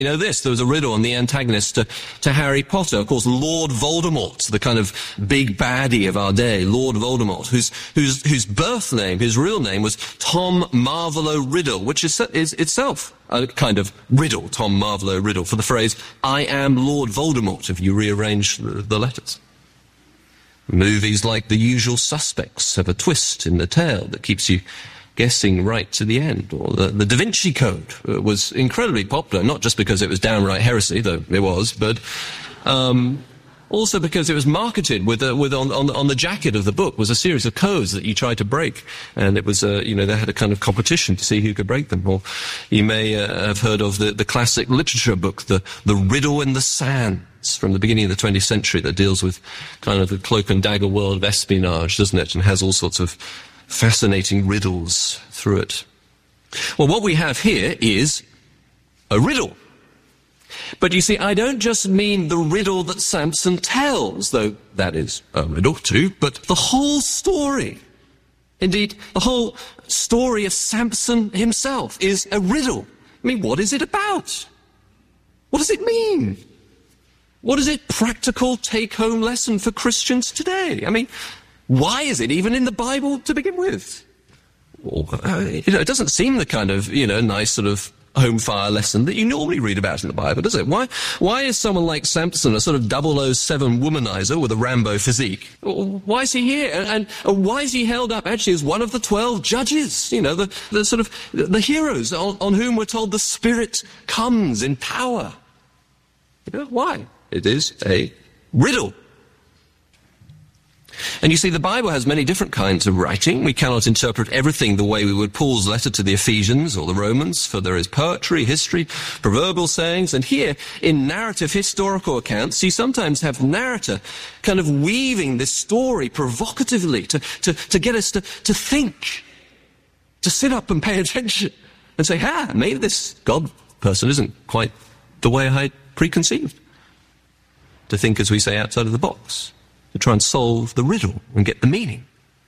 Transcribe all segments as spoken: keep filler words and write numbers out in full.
You know this, there was a riddle on the antagonist to, to Harry Potter, of course, Lord Voldemort, the kind of big baddie of our day, Lord Voldemort, whose, whose, whose birth name, his real name was Tom Marvolo Riddle, which is, is itself a kind of riddle, Tom Marvolo Riddle, for the phrase, I am Lord Voldemort, if you rearrange the, the letters. Movies like The Usual Suspects have a twist in the tale that keeps you guessing right to the end. Or the, the Da Vinci Code uh, was incredibly popular, not just because it was downright heresy, though it was, but um, also because it was marketed with, uh, with on, on, on the jacket of the book was a series of codes that you tried to break, and it was, uh, you know, they had a kind of competition to see who could break them. Or you may uh, have heard of the, the classic literature book, the, the Riddle in the Sands, from the beginning of the twentieth century, that deals with kind of the cloak and dagger world of espionage, doesn't it, and has all sorts of fascinating riddles through it. Well, what we have here is a riddle. But you see, I don't just mean the riddle that Samson tells, though that is a riddle too, but the whole story. Indeed, the whole story of Samson himself is a riddle. I mean, what is it about? What does it mean? What is it practical take-home lesson for Christians today? I mean, why is it even in the Bible to begin with? Well, uh, you know, it doesn't seem the kind of, you know, nice sort of home fire lesson that you normally read about in the Bible, does it? Why, why is someone like Samson a sort of double oh seven womanizer with a Rambo physique? Why is he here? And, and why is he held up actually as one of the twelve judges? You know, the, the sort of, the heroes on, on whom we're told the Spirit comes in power. You know, why? It is a riddle. And you see, the Bible has many different kinds of writing. We cannot interpret everything the way we would Paul's letter to the Ephesians or the Romans, for there is poetry, history, proverbial sayings, and here, in narrative historical accounts, you sometimes have the narrator kind of weaving this story provocatively to, to, to get us to, to think, to sit up and pay attention and say, ah, maybe this God person isn't quite the way I preconceived. To think, as we say, outside of the box. To try and solve the riddle and get the meaning.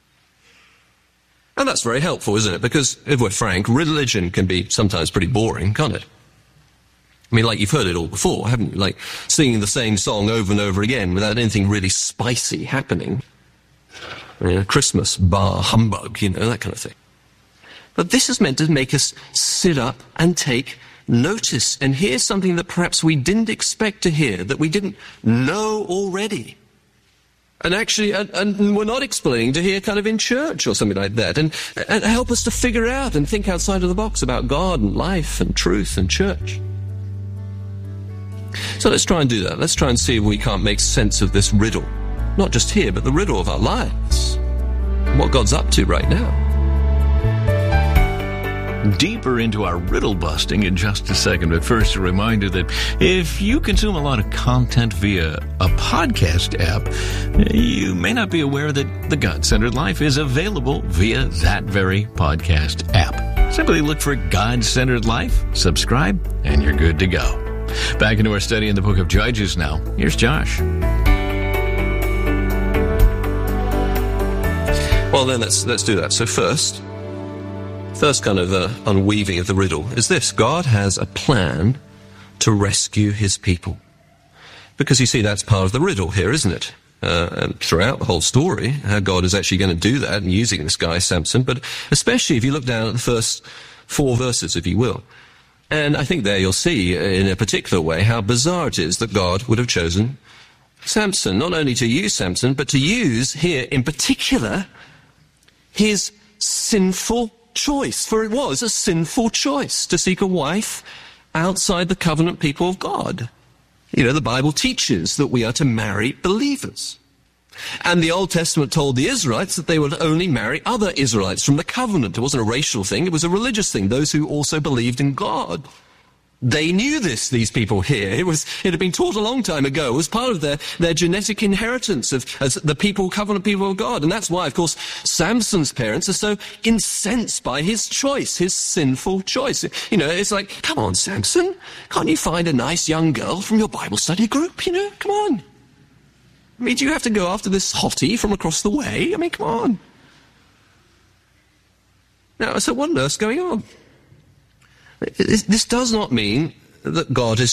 And that's very helpful, isn't it? Because, if we're frank, religion can be sometimes pretty boring, can't it? I mean, like you've heard it all before, haven't you? Like singing the same song over and over again without anything really spicy happening. I mean, a Christmas bar humbug, you know, that kind of thing. But this is meant to make us sit up and take notice and hear something that perhaps we didn't expect to hear, that we didn't know already. And actually, and, and we're not explaining to hear kind of in church or something like that. And, and help us to figure out and think outside of the box about God and life and truth and church. So let's try and do that. Let's try and see if we can't make sense of this riddle. Not just here, but the riddle of our lives. What God's up to right now. Deeper into our riddle busting in just a second, but first a reminder that if you consume a lot of content via a podcast app, you may not be aware that the God-Centered Life is available via that very podcast app. Simply look for God-Centered Life, subscribe, and you're good to go. Back into our study in the book of Judges now. Here's Josh. Well, then let's let's do that. So first, first kind of uh, unweaving of the riddle is this: God has a plan to rescue his people. Because you see, that's part of the riddle here, isn't it? Uh, and throughout the whole story, how God is actually going to do that and using this guy, Samson, but especially if you look down at the first four verses, if you will. And I think there you'll see, in a particular way, how bizarre it is that God would have chosen Samson, not only to use Samson, but to use here, in particular, his sinful choice. For it was a sinful choice to seek a wife outside the covenant people of God. You know, the Bible teaches that we are to marry believers. And the Old Testament told the Israelites that they would only marry other Israelites from the covenant. It wasn't a racial thing, it was a religious thing, those who also believed in God. They knew this, these people here. It was, it had been taught a long time ago. It was part of their, their genetic inheritance of, as the people, covenant people of God. And that's why, of course, Samson's parents are so incensed by his choice, his sinful choice. You know, it's like, come on, Samson, can't you find a nice young girl from your Bible study group? You know, come on. I mean, do you have to go after this hottie from across the way? I mean, come on. Now, so what on earth's going on? This does not mean that God is